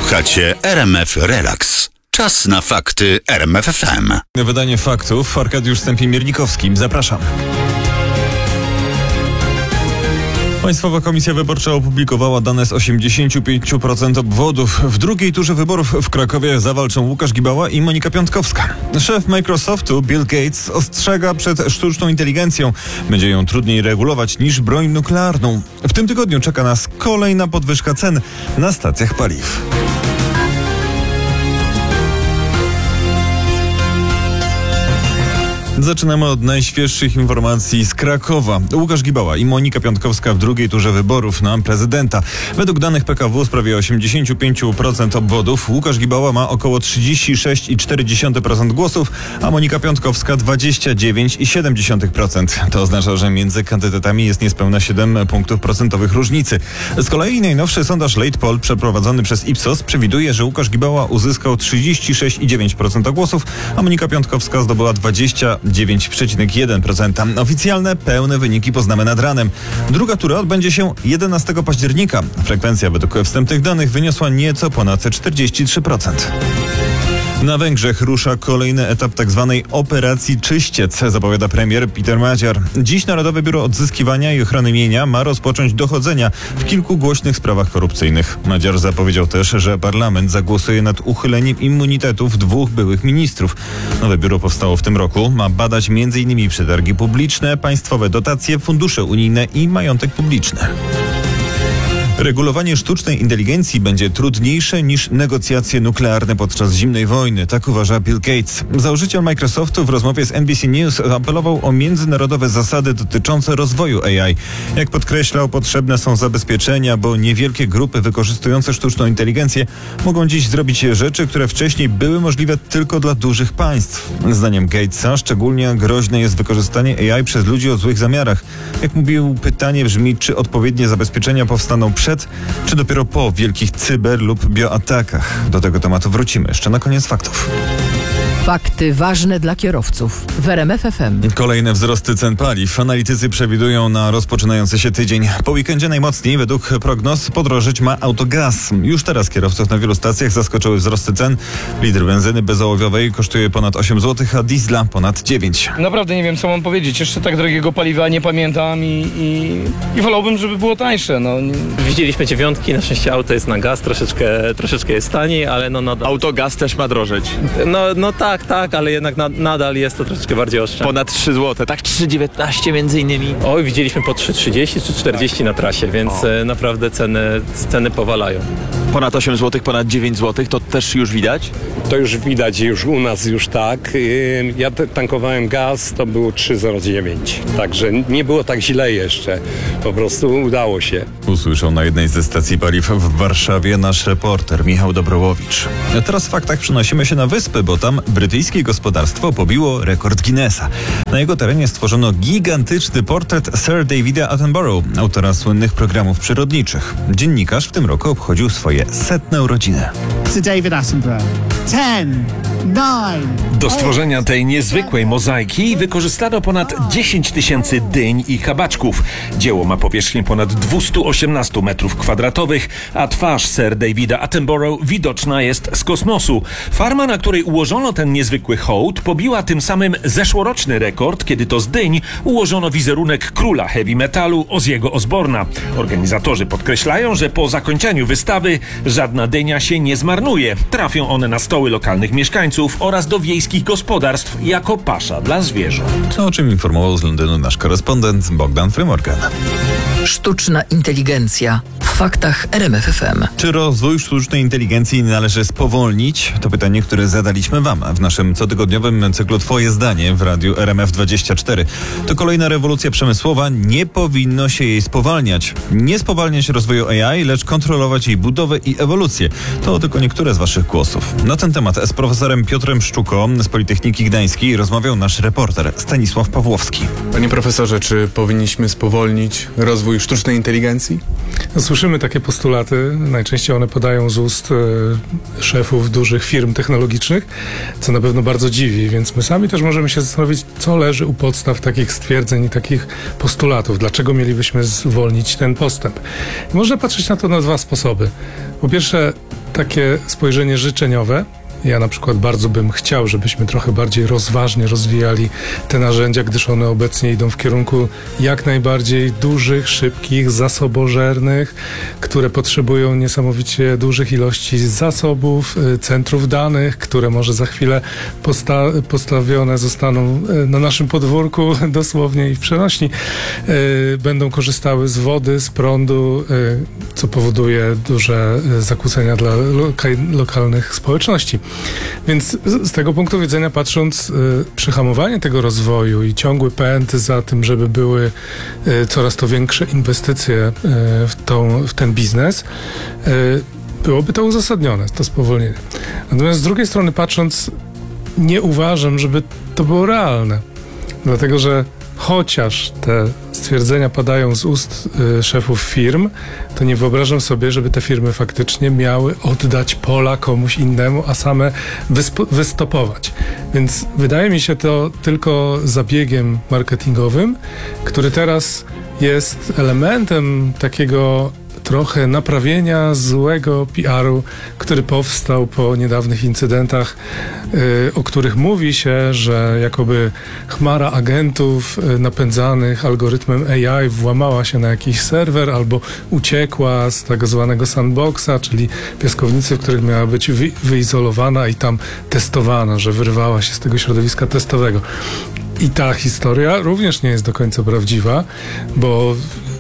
Słuchacie RMF Relax. Czas na fakty RMF FM. Wydanie faktów Arkadiusz Stępień-Miernikowski. Zapraszam. Państwowa Komisja Wyborcza opublikowała dane z 85% obwodów. W drugiej turze wyborów w Krakowie zawalczą Łukasz Gibała i Monika Piątkowska. Szef Microsoftu Bill Gates ostrzega przed sztuczną inteligencją. Będzie ją trudniej regulować niż broń nuklearną. W tym tygodniu czeka nas kolejna podwyżka cen na stacjach paliw. Zaczynamy od najświeższych informacji z Krakowa. Łukasz Gibała i Monika Piątkowska w drugiej turze wyborów na prezydenta. Według danych PKW z prawie 85% obwodów Łukasz Gibała ma około 36,4% głosów, a Monika Piątkowska 29,7%. To oznacza, że między kandydatami jest niespełna 7 punktów procentowych różnicy. Z kolei najnowszy sondaż Late Poll przeprowadzony przez Ipsos przewiduje, że Łukasz Gibała uzyskał 36,9% głosów, a Monika Piątkowska zdobyła 29,1%. Oficjalne, pełne wyniki poznamy nad ranem. Druga tura odbędzie się 11 października. Frekwencja według wstępnych danych wyniosła nieco ponad 43%. Na Węgrzech rusza kolejny etap tzw. operacji Czyściec, zapowiada premier Peter Magyar. Dziś Narodowe Biuro Odzyskiwania i Ochrony Mienia ma rozpocząć dochodzenia w kilku głośnych sprawach korupcyjnych. Magyar zapowiedział też, że parlament zagłosuje nad uchyleniem immunitetów 2 byłych ministrów. Nowe biuro powstało w tym roku. Ma badać m.in. przetargi publiczne, państwowe dotacje, fundusze unijne i majątek publiczny. Regulowanie sztucznej inteligencji będzie trudniejsze niż negocjacje nuklearne podczas zimnej wojny, tak uważa Bill Gates. Założyciel Microsoftu w rozmowie z NBC News apelował o międzynarodowe zasady dotyczące rozwoju AI. Jak podkreślał, potrzebne są zabezpieczenia, bo niewielkie grupy wykorzystujące sztuczną inteligencję mogą dziś zrobić rzeczy, które wcześniej były możliwe tylko dla dużych państw. Zdaniem Gatesa szczególnie groźne jest wykorzystanie AI przez ludzi o złych zamiarach. Jak mówił, pytanie brzmi, czy odpowiednie zabezpieczenia powstaną przed, czy dopiero po wielkich cyber- lub bioatakach. Do tego tematu wrócimy jeszcze na koniec faktów. Fakty ważne dla kierowców w RMF FM. Kolejne wzrosty cen paliw. Analitycy przewidują na rozpoczynający się tydzień. Po weekendzie najmocniej, według prognoz, podrożyć ma autogaz. Już teraz kierowców na wielu stacjach zaskoczyły wzrosty cen. Litr benzyny bezołowiowej kosztuje ponad 8 zł, a diesla ponad 9. Naprawdę nie wiem, co mam powiedzieć. Jeszcze tak drogiego paliwa nie pamiętam i wolałbym, żeby było tańsze. Widzieliśmy 9, na szczęście auto jest na gaz, troszeczkę jest taniej, ale nadal... Autogaz też ma drożeć. Tak, ale jednak nadal jest to troszeczkę bardziej oszczędne. Ponad 3 zł, tak 3,19 między innymi. Oj, widzieliśmy po 3,30 czy 40 na trasie, więc naprawdę ceny powalają. Ponad 8 zł, ponad 9 zł, to też już widać? To już widać, już u nas już tak. Ja tankowałem gaz, to było 3,09. Także nie było tak źle jeszcze. Po prostu udało się. Usłyszał na jednej ze stacji paliw w Warszawie nasz reporter Michał Dobrołowicz. A teraz w faktach przenosimy się na wyspy, bo tam brytyjskie gospodarstwo pobiło rekord Guinnessa. Na jego terenie stworzono gigantyczny portret Sir Davida Attenborough, autora słynnych programów przyrodniczych. Dziennikarz w tym roku obchodził swoje 100. urodziny. Sir David Attenborough. 10, 9. Do stworzenia tej niezwykłej mozaiki wykorzystano ponad 10 tysięcy dyń i kabaczków. Dzieło ma powierzchnię ponad 218 metrów kwadratowych, a twarz Sir Davida Attenborough widoczna jest z kosmosu. Farma, na której ułożono ten niezwykły hołd, pobiła tym samym zeszłoroczny rekord, kiedy to z dyń ułożono wizerunek króla heavy metalu Ozzy'ego Osbourna. Organizatorzy podkreślają, że po zakończeniu wystawy żadna dynia się nie zmarnuje. Trafią one na stoły lokalnych mieszkańców oraz do wiejskich gospodarstw jako pasza dla zwierząt. To o czym informował z Londynu nasz korespondent Bogdan Frymorgan. Sztuczna inteligencja. W faktach RMF FM. Czy rozwój sztucznej inteligencji należy spowolnić? To pytanie, które zadaliśmy Wam w naszym cotygodniowym cyklu Twoje zdanie w radiu RMF24. To kolejna rewolucja przemysłowa. Nie powinno się jej spowalniać. Nie spowalniać rozwoju AI, lecz kontrolować jej budowę i ewolucję. To tylko niektóre z Waszych głosów. Na ten temat z profesorem Piotrem Szczuko z Politechniki Gdańskiej rozmawiał nasz reporter Stanisław Pawłowski. Panie profesorze, czy powinniśmy spowolnić rozwój sztucznej inteligencji? Słyszymy takie postulaty, najczęściej one podają z ust szefów dużych firm technologicznych, co na pewno bardzo dziwi, więc my sami też możemy się zastanowić, co leży u podstaw takich stwierdzeń i takich postulatów. Dlaczego mielibyśmy zwolnić ten postęp? I można patrzeć na to na 2 sposoby. Po pierwsze, takie spojrzenie życzeniowe. Ja na przykład bardzo bym chciał, żebyśmy trochę bardziej rozważnie rozwijali te narzędzia, gdyż one obecnie idą w kierunku jak najbardziej dużych, szybkich, zasobożernych, które potrzebują niesamowicie dużych ilości zasobów, centrów danych, które może za chwilę postawione zostaną na naszym podwórku, dosłownie i w przenośni. Będą korzystały z wody, z prądu, co powoduje duże zakłócenia dla lokalnych społeczności. Więc z tego punktu widzenia patrząc, przyhamowanie tego rozwoju i ciągły pęd za tym, żeby były coraz to większe inwestycje w ten biznes, byłoby to uzasadnione, to spowolnienie. Natomiast z drugiej strony patrząc, nie uważam, żeby to było realne. Dlatego, że chociaż te stwierdzenia padają z ust szefów firm, to nie wyobrażam sobie, żeby te firmy faktycznie miały oddać pola komuś innemu, a same wystopować. Więc wydaje mi się to tylko zabiegiem marketingowym, który teraz jest elementem takiego trochę naprawienia złego PR-u, który powstał po niedawnych incydentach, o których mówi się, że jakoby chmara agentów napędzanych algorytmem AI włamała się na jakiś serwer albo uciekła z tak zwanego sandboxa, czyli piaskownicy, w których miała być wyizolowana i tam testowana, że wyrwała się z tego środowiska testowego. I ta historia również nie jest do końca prawdziwa, bo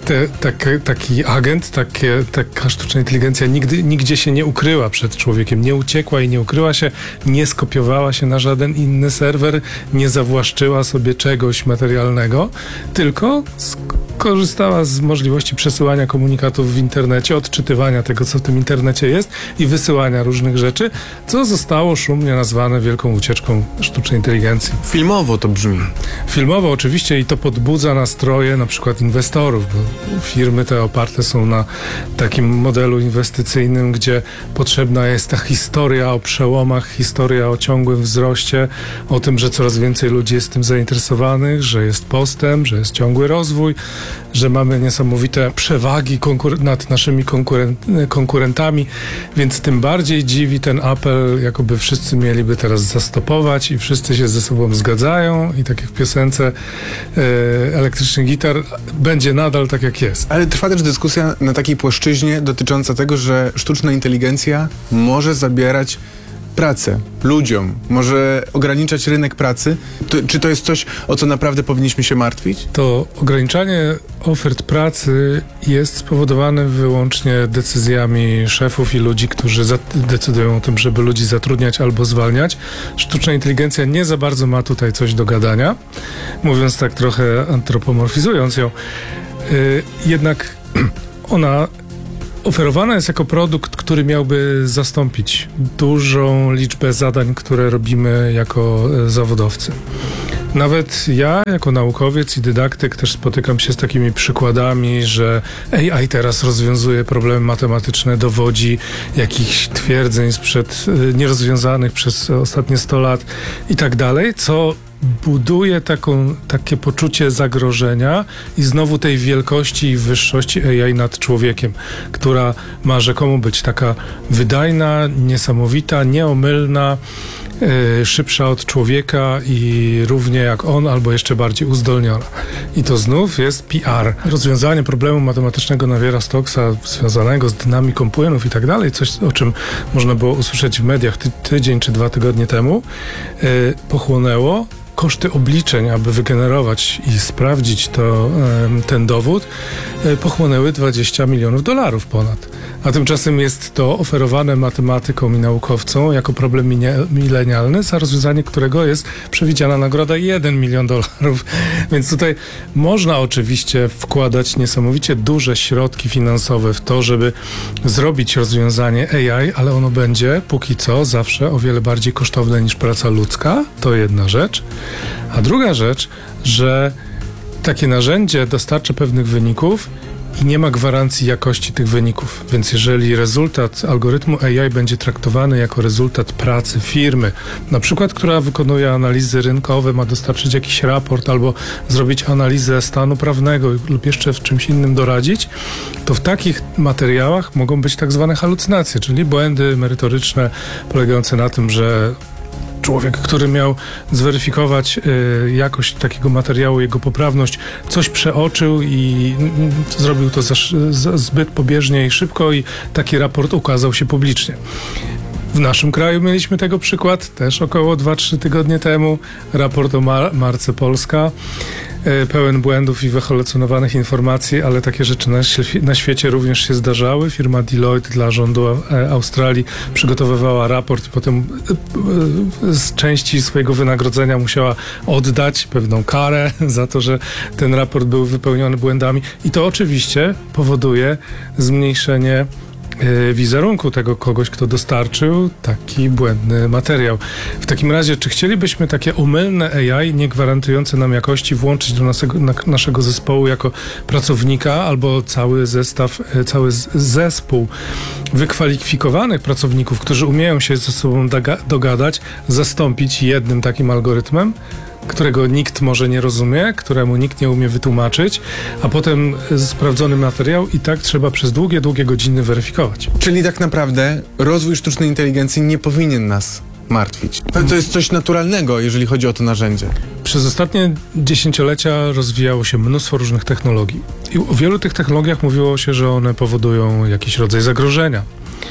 taki agent, taka sztuczna inteligencja nigdzie się nie ukryła przed człowiekiem, nie uciekła i nie ukryła się, nie skopiowała się na żaden inny serwer, nie zawłaszczyła sobie czegoś materialnego, tylko korzystała z możliwości przesyłania komunikatów w internecie, odczytywania tego, co w tym internecie jest i wysyłania różnych rzeczy, co zostało szumnie nazwane wielką ucieczką sztucznej inteligencji. Filmowo to brzmi. Filmowo oczywiście i to podbudza nastroje na przykład inwestorów, bo firmy te oparte są na takim modelu inwestycyjnym, gdzie potrzebna jest ta historia o przełomach, historia o ciągłym wzroście, o tym, że coraz więcej ludzi jest tym zainteresowanych, że jest postęp, że jest ciągły rozwój, że mamy niesamowite przewagi nad naszymi konkurentami, więc tym bardziej dziwi ten apel, jakoby wszyscy mieliby teraz zastopować i wszyscy się ze sobą zgadzają i tak jak w piosence elektrycznych gitar będzie nadal tak jak jest. Ale trwa też dyskusja na takiej płaszczyźnie dotycząca tego, że sztuczna inteligencja może zabierać pracę ludziom, może ograniczać rynek pracy. Czy to jest coś, o co naprawdę powinniśmy się martwić? To ograniczanie ofert pracy jest spowodowane wyłącznie decyzjami szefów i ludzi, którzy decydują o tym, żeby ludzi zatrudniać albo zwalniać. Sztuczna inteligencja nie za bardzo ma tutaj coś do gadania, mówiąc tak trochę antropomorfizując ją. Jednak ona oferowana jest jako produkt, który miałby zastąpić dużą liczbę zadań, które robimy jako zawodowcy. Nawet ja, jako naukowiec i dydaktyk, też spotykam się z takimi przykładami, że AI teraz rozwiązuje problemy matematyczne, dowodzi jakichś twierdzeń nierozwiązanych przez ostatnie 100 lat i tak dalej, co buduje takie poczucie zagrożenia i znowu tej wielkości i wyższości AI nad człowiekiem, która ma rzekomo być taka wydajna, niesamowita, nieomylna, szybsza od człowieka i równie jak on, albo jeszcze bardziej uzdolniona. I to znów jest PR. Rozwiązanie problemu matematycznego Naviera-Stocksa związanego z dynamiką płynów i tak dalej, coś o czym można było usłyszeć w mediach tydzień czy 2 tygodnie temu, pochłonęło koszty obliczeń, aby wygenerować i sprawdzić ten dowód, pochłonęły $20 milionów ponad. A tymczasem jest to oferowane matematykom i naukowcom jako problem milenialny, za rozwiązanie którego jest przewidziana nagroda $1 milion. Więc tutaj można oczywiście wkładać niesamowicie duże środki finansowe w to, żeby zrobić rozwiązanie AI, ale ono będzie póki co zawsze o wiele bardziej kosztowne niż praca ludzka. To jedna rzecz. A druga rzecz, że takie narzędzie dostarcza pewnych wyników i nie ma gwarancji jakości tych wyników. Więc jeżeli rezultat algorytmu AI będzie traktowany jako rezultat pracy firmy, na przykład, która wykonuje analizy rynkowe, ma dostarczyć jakiś raport albo zrobić analizę stanu prawnego lub jeszcze w czymś innym doradzić, to w takich materiałach mogą być tak zwane halucynacje, czyli błędy merytoryczne polegające na tym, że człowiek, który miał zweryfikować jakość takiego materiału, jego poprawność, coś przeoczył i zrobił to zbyt pobieżnie i szybko i taki raport ukazał się publicznie. W naszym kraju mieliśmy tego przykład też około 2-3 tygodnie temu. Raport o marce Polska, pełen błędów i wyhalucynowanych informacji, ale takie rzeczy na świecie również się zdarzały. Firma Deloitte dla rządu Australii przygotowywała raport i potem z części swojego wynagrodzenia musiała oddać pewną karę za to, że ten raport był wypełniony błędami. I to oczywiście powoduje zmniejszenie wizerunku tego kogoś, kto dostarczył taki błędny materiał. W takim razie, czy chcielibyśmy takie omylne AI, nie gwarantujące nam jakości, włączyć do naszego zespołu jako pracownika albo cały zespół wykwalifikowanych pracowników, którzy umieją się ze sobą dogadać, zastąpić jednym takim algorytmem, którego nikt może nie rozumie, któremu nikt nie umie wytłumaczyć, a potem sprawdzony materiał i tak trzeba przez długie godziny weryfikować. Czyli tak naprawdę rozwój sztucznej inteligencji nie powinien nas martwić. To jest coś naturalnego, jeżeli chodzi o to narzędzie. Przez ostatnie dziesięciolecia rozwijało się mnóstwo różnych technologii. I o wielu tych technologiach mówiło się, że one powodują jakiś rodzaj zagrożenia.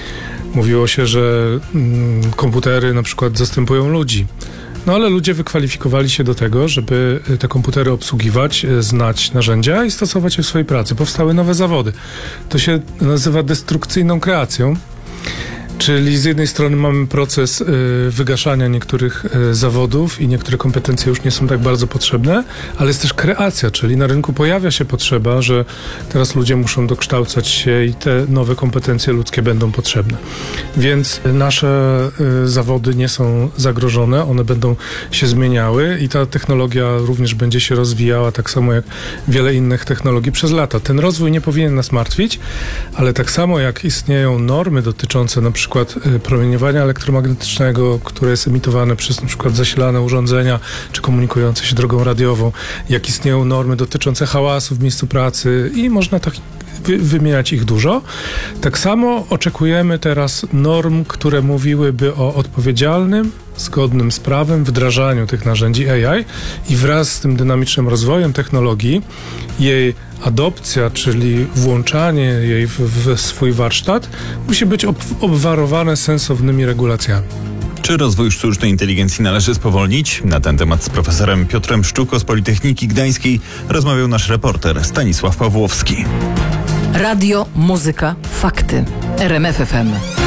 Mówiło się, że komputery na przykład zastępują ludzi. No ale ludzie wykwalifikowali się do tego, żeby te komputery obsługiwać, znać narzędzia i stosować je w swojej pracy. Powstały nowe zawody. To się nazywa destrukcyjną kreacją. Czyli z jednej strony mamy proces wygaszania niektórych zawodów i niektóre kompetencje już nie są tak bardzo potrzebne, ale jest też kreacja, czyli na rynku pojawia się potrzeba, że teraz ludzie muszą dokształcać się i te nowe kompetencje ludzkie będą potrzebne. Więc nasze zawody nie są zagrożone, one będą się zmieniały i ta technologia również będzie się rozwijała, tak samo jak wiele innych technologii przez lata. Ten rozwój nie powinien nas martwić, ale tak samo jak istnieją normy dotyczące na przykład promieniowania elektromagnetycznego, które jest emitowane przez na przykład zasilane urządzenia, czy komunikujące się drogą radiową, jak istnieją normy dotyczące hałasu w miejscu pracy i można tak wymieniać ich dużo. Tak samo oczekujemy teraz norm, które mówiłyby o odpowiedzialnym, zgodnym z prawem wdrażaniu tych narzędzi AI i wraz z tym dynamicznym rozwojem technologii jej adopcja, czyli włączanie jej w swój warsztat musi być obwarowane sensownymi regulacjami. Czy rozwój sztucznej inteligencji należy spowolnić? Na ten temat z profesorem Piotrem Szczuko z Politechniki Gdańskiej rozmawiał nasz reporter Stanisław Pawłowski. Radio, muzyka, fakty. RMF FM.